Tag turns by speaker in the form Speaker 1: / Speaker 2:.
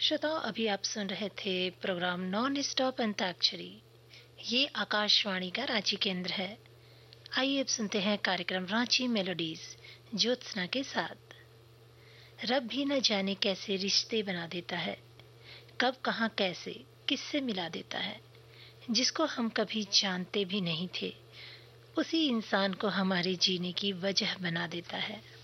Speaker 1: श्रोताओं, अभी आप सुन रहे थे प्रोग्राम नॉन स्टॉप अंताक्षरी। ये आकाशवाणी का रांची केंद्र है। आइए अब सुनते हैं कार्यक्रम रांची मेलोडीज ज्योत्सना के साथ। रब भी न जाने कैसे रिश्ते बना देता है, कब कहाँ कैसे किससे मिला देता है। जिसको हम कभी जानते भी नहीं थे, उसी इंसान को हमारे जीने की वजह बना देता है।